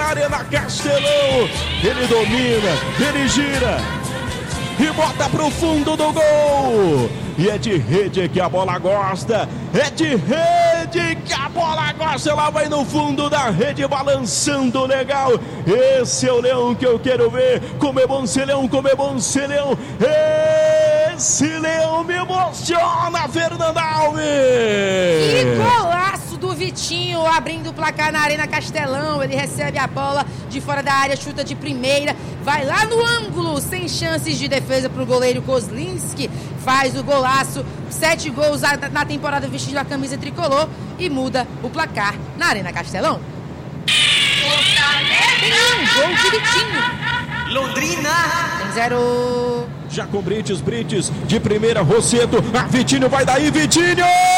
Arena Castelão. Ele domina, ele gira e bota pro fundo do gol. E é de rede que a bola gosta. É de rede que a bola gosta. Ela vai no fundo da rede, balançando legal. Esse é o Leão que eu quero ver. Como é bom ser Leão, como é bom ser Leão. Esse Leão me emociona, Fernanda Alves. Que golaço do Vitinho, abrindo o placar na Arena Castelão. Ele recebe a bola de fora da área, chuta de primeira, vai lá no ângulo, sem chances de defesa para o goleiro Kozlinski. Faz o golaço, 7 gols na temporada vestindo a camisa tricolor e muda o placar na Arena Castelão. Tem um gol de Vitinho. Londrina. Tem 0. Já com Brites, de primeira, Rosseto. Vitinho vai daí, Vitinho!